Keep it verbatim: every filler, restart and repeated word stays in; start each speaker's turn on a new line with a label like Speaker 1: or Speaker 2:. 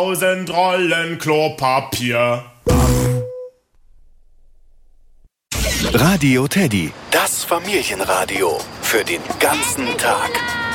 Speaker 1: Tausend Rollen Klopapier.
Speaker 2: Radio Teddy, das Familienradio für den ganzen Tag.